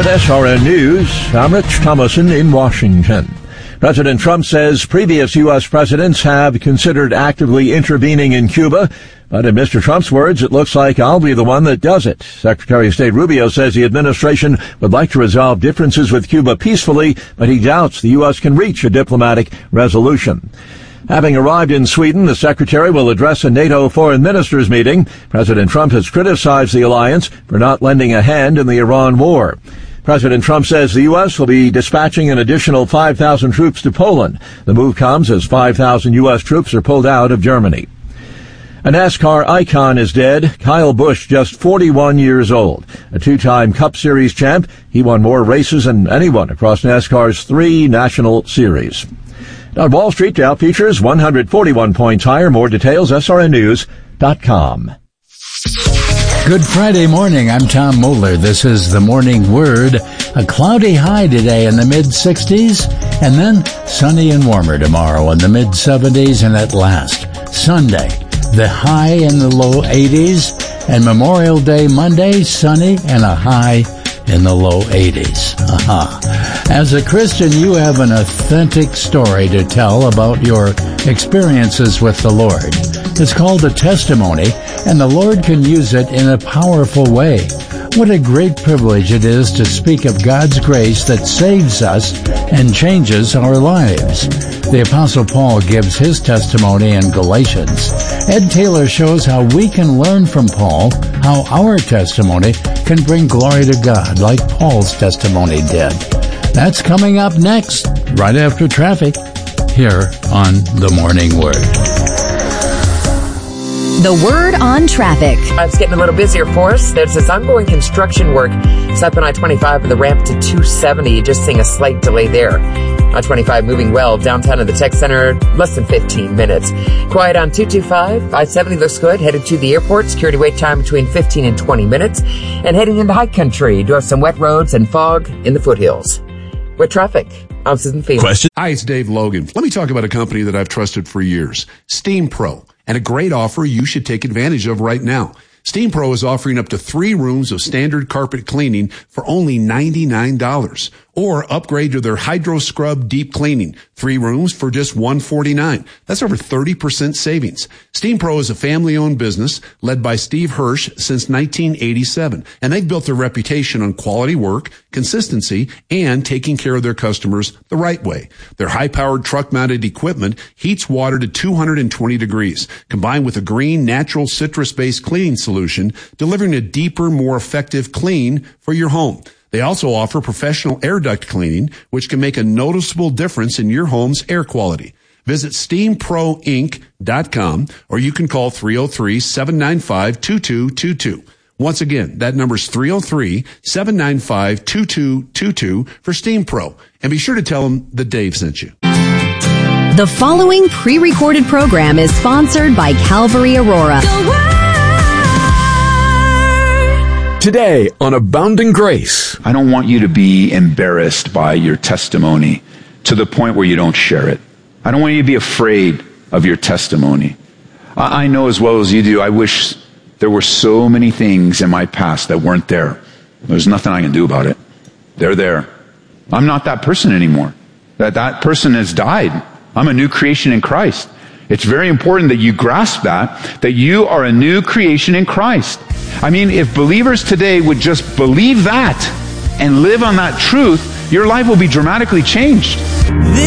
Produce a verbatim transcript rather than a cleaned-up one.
With S R N News, I'm Rich Thomason in Washington. President Trump says previous U S presidents have considered actively intervening in Cuba, but in Mister Trump's words, it looks like I'll be the one that does it. Secretary of State Rubio says the administration would like to resolve differences with Cuba peacefully, but he doubts the U S can reach a diplomatic resolution. Having arrived in Sweden, the secretary will address a NATO foreign ministers meeting. President Trump has criticized the alliance for not lending a hand in the Iran war. President Trump says the U S will be dispatching an additional five thousand troops to Poland. The move comes as five thousand U S troops are pulled out of Germany. A NASCAR icon is dead. Kyle Busch, just forty-one years old. A two-time Cup Series champ, he won more races than anyone across NASCAR's three national series. On Wall Street, Dow futures one hundred forty-one points higher. More details, S R N news dot com. Good Friday morning. I'm Tom Moeller. This is the Morning Word. A cloudy high today in the mid-sixties, and then sunny and warmer tomorrow in the mid-seventies, and at last, Sunday, the high in the low eighties, and Memorial Day Monday, sunny and a high in the low eighties. Uh-huh. As a Christian, you have an authentic story to tell about your experiences with the Lord. It's called a testimony, and the Lord can use it in a powerful way. What a great privilege it is to speak of God's grace that saves us and changes our lives. The Apostle Paul gives his testimony in Galatians. Ed Taylor shows how we can learn from Paul how our testimony can bring glory to God like Paul's testimony did. That's coming up next, right after traffic, here on The Morning Word. The Word on traffic. It's getting a little busier for us. There's this ongoing construction work south on I twenty-five of the ramp to two seventy. Just seeing a slight delay there. I twenty-five moving well. Downtown at the Tech Center, less than fifteen minutes. Quiet on two twenty-five. I seventy looks good. Headed to the airport. Security wait time between fifteen and twenty minutes. And heading into high country. Do have some wet roads and fog in the foothills. With traffic, I'm Susan Field. Question. Hi, it's Dave Logan. Let me talk about a company that I've trusted for years. Steam Pro. And a great offer you should take advantage of right now. Steam Pro is offering up to three rooms of standard carpet cleaning for only ninety-nine dollars. Or upgrade to their Hydro Scrub Deep Cleaning. Three rooms for just one hundred forty-nine dollars. That's over thirty percent savings. Steam Pro is a family-owned business led by Steve Hirsch since nineteen eighty-seven. And they've built their reputation on quality work, consistency, and taking care of their customers the right way. Their high-powered truck-mounted equipment heats water to two hundred twenty degrees, combined with a green, natural, citrus-based cleaning solution, delivering a deeper, more effective clean for your home. They also offer professional air duct cleaning, which can make a noticeable difference in your home's air quality. Visit steam pro inc dot com, or you can call three oh three, seven nine five, two two two two. Once again, that number is three oh three, seven nine five, two two two two for Steam Pro. And be sure to tell them that Dave sent you. The following pre-recorded program is sponsored by Calvary Aurora. Today on Abounding Grace. I don't want you to be embarrassed by your testimony to the point where you don't share it. I don't want you to be afraid of your testimony. I know as well as you do, I wish there were so many things in my past that weren't there. There's nothing I can do about it. They're there. I'm not that person anymore. That that person has died. I'm a new creation in Christ. It's very important that you grasp that, that you are a new creation in Christ. I mean, if believers today would just believe that and live on that truth, your life will be dramatically changed.